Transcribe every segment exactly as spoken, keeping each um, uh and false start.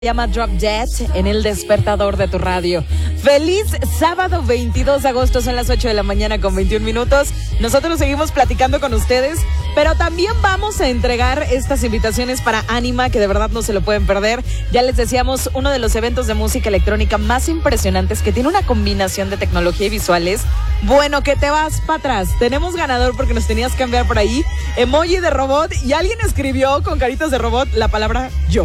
Se llama Drop Dead en el despertador de tu radio. Feliz sábado veintidós de agosto, son las ocho de la mañana con veintiún minutos. Nosotros seguimos platicando con ustedes, pero también vamos a entregar estas invitaciones para Anima, que de verdad no se lo pueden perder. Ya les decíamos, uno de los eventos de música electrónica más impresionantes, que tiene una combinación de tecnología y visuales. Bueno, que te vas para atrás. Tenemos ganador porque nos tenías que enviar por ahí emoji de robot y alguien escribió con caritas de robot la palabra yo.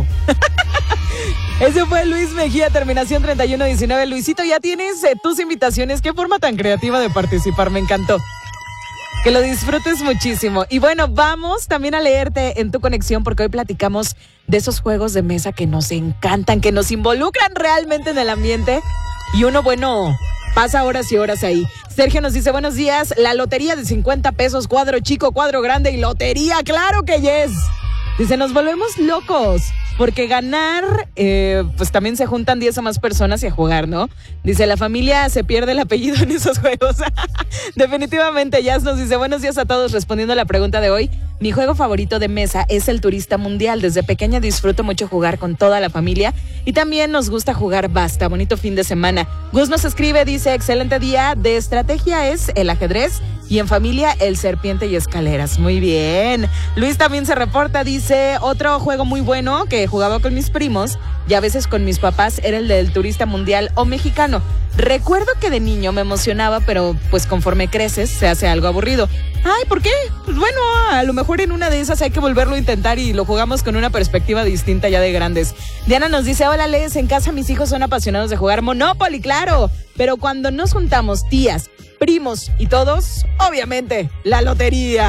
Ese fue Luis Mejía, terminación treinta y uno diecinueve. Luisito, ya tienes eh, tus invitaciones. Qué forma tan creativa de participar, me encantó. Que lo disfrutes muchísimo. Y bueno, vamos también a leerte en tu conexión, porque hoy platicamos de esos juegos de mesa que nos encantan, que nos involucran realmente en el ambiente. Y uno, bueno, pasa horas y horas ahí. Sergio nos dice, buenos días, la lotería de cincuenta pesos, cuadro chico, cuadro grande y lotería, claro que yes. Dice, nos volvemos locos. Porque ganar, eh, pues también se juntan diez o más personas y a jugar, ¿no? Dice, la familia se pierde el apellido en esos juegos. Definitivamente, Jazz nos dice, buenos días a todos, respondiendo a la pregunta de hoy. Mi juego favorito de mesa es el Turista Mundial. Desde pequeña disfruto mucho jugar con toda la familia y también nos gusta jugar basta. Bonito fin de semana. Gus nos escribe, dice, excelente día. De estrategia es el ajedrez y en familia el serpiente y escaleras. Muy bien. Luis también se reporta, dice, otro juego muy bueno que jugaba con mis primos y a veces con mis papás era el del Turista Mundial o mexicano. Recuerdo que de niño me emocionaba, pero pues conforme creces se hace algo aburrido. Ay, ¿por qué? Pues bueno, a lo mejor en una de esas hay que volverlo a intentar y lo jugamos con una perspectiva distinta ya de grandes. Diana nos dice, hola Les, en casa mis hijos son apasionados de jugar Monopoly, claro, pero cuando nos juntamos tías, primos y todos, obviamente, la lotería,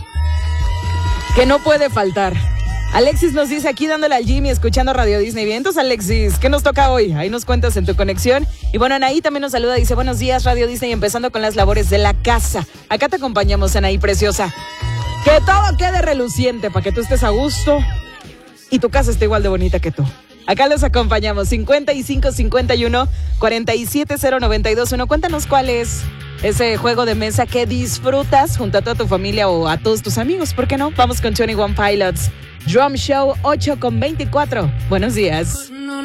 que no puede faltar. Alexis nos dice, aquí dándole al Jimmy, escuchando Radio Disney. Bien, entonces Alexis, ¿qué nos toca hoy? Ahí nos cuentas en tu conexión. Y bueno, Anaí también nos saluda, dice, buenos días Radio Disney, empezando con las labores de la casa. Acá te acompañamos, Anaí preciosa. Que todo quede reluciente para que tú estés a gusto y tu casa esté igual de bonita que tú. Acá los acompañamos, cincuenta y cinco, cincuenta y uno, cuarenta y siete, cero, noventa y dos, uno. Cuéntanos cuál es ese juego de mesa que disfrutas junto a toda tu familia o a todos tus amigos, ¿por qué no? Vamos con veintiuno Pilots, Drum Show, ocho con veinticuatro. Buenos días.